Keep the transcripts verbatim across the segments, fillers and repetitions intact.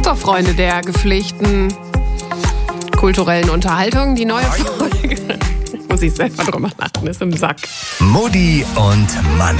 So, Freunde der gepflegten kulturellen Unterhaltung, die neue Folge. Muss ich selber drüber lachen, ist im Sack. Mutti und Manni.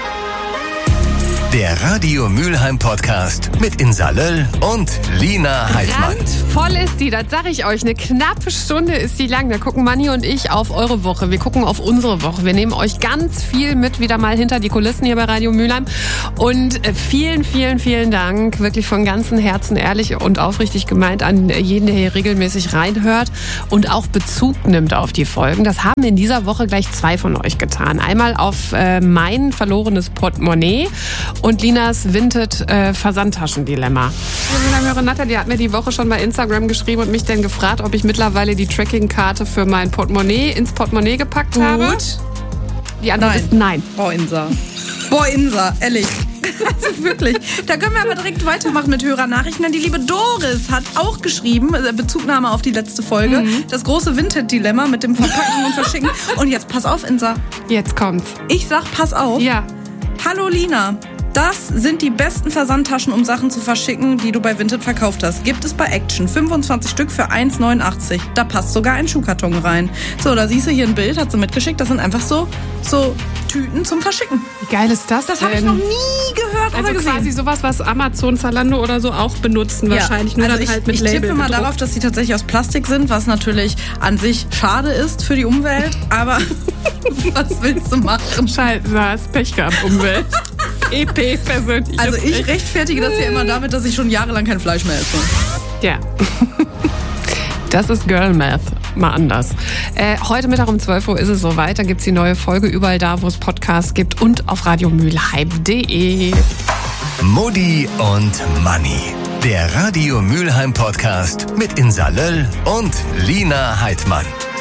Der Radio Mülheim Podcast mit Insa Löll und Lina Heidmann. Randvoll ist die, das sag ich euch. Eine knappe Stunde ist die lang. Da gucken Manni und ich auf eure Woche. Wir gucken auf unsere Woche. Wir nehmen euch ganz viel mit, wieder mal hinter die Kulissen hier bei Radio Mülheim. Und vielen, vielen, vielen Dank, wirklich von ganzem Herzen ehrlich und aufrichtig gemeint an jeden, der hier regelmäßig reinhört und auch Bezug nimmt auf die Folgen. Das haben in dieser Woche gleich zwei von euch getan. Einmal auf äh, mein verlorenes Portemonnaie und Linas Vinted äh, Versandtaschendilemma. Meine Hörerin Natalie hat mir die Woche schon bei Instagram geschrieben und mich dann gefragt, ob ich mittlerweile die Tracking-Karte für mein Portemonnaie ins Portemonnaie gepackt Gut. habe. Die Antwort Nein. ist nein. Boah, Insa. Boah, Insa, ehrlich. Also wirklich. Da können wir aber direkt weitermachen mit Hörernachrichten. Denn die liebe Doris hat auch geschrieben, äh, Bezugnahme auf die letzte Folge, mhm. das große Vinted-Dilemma mit dem Verpacken und Verschicken. Und jetzt pass auf, Insa. Jetzt kommt's. Ich sag, pass auf. Ja. Hallo Lina. Das sind die besten Versandtaschen, um Sachen zu verschicken, die du bei Vinted verkauft hast. Gibt es bei Action. fünfundzwanzig Stück für eins neunundachtzig. Da passt sogar ein Schuhkarton rein. So, da siehst du hier ein Bild, hat sie mitgeschickt. Das sind einfach so, so Tüten zum Verschicken. Wie geil ist das Das denn? habe ich noch nie gehört Also oder gesehen. quasi sowas, was Amazon, Zalando oder so auch benutzen wahrscheinlich. Nur also dann ich, halt mit ich Label tippe mal bedruckt. darauf, dass sie tatsächlich aus Plastik sind, was natürlich an sich schade ist für die Umwelt. Aber was willst du machen? Scheiße, hast Pech gehabt, Umwelt. E P persönlich. Also ich rechtfertige das ja immer damit, dass ich schon jahrelang kein Fleisch mehr esse. Ja. Das ist Girl Math. Mal anders. Äh, heute Mittag um zwölf Uhr ist es soweit. Dann gibt es die neue Folge überall da, wo es Podcasts gibt und auf radiomülheim punkt de. Mutti und Manni. Der Radio Mülheim Podcast mit Insa Löll und Lina Heidmann.